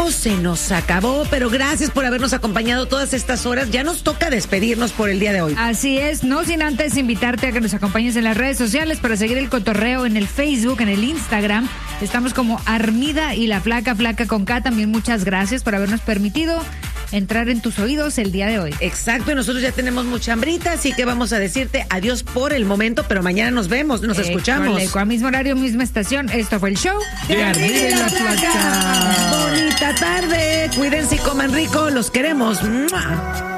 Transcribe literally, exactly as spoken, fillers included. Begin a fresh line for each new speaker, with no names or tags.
tiempo se nos acabó, pero gracias por habernos acompañado todas estas horas. Ya nos toca despedirnos por el día de hoy.
Así es, no sin antes invitarte a que nos acompañes en las redes sociales para seguir el cotorreo en el Facebook, en el Instagram. Estamos como Armida y la Flaca, Flaca con K. También muchas gracias por habernos permitido entrar en tus oídos el día de hoy.
Exacto, y nosotros ya tenemos mucha hambrita, así que vamos a decirte adiós por el momento, pero mañana nos vemos, nos eh, escuchamos.
Con mismo horario, misma estación. Esto fue el show
de Armida y la Flaca.
Bonita tarde, cuídense y coman rico, los queremos. ¡Mua!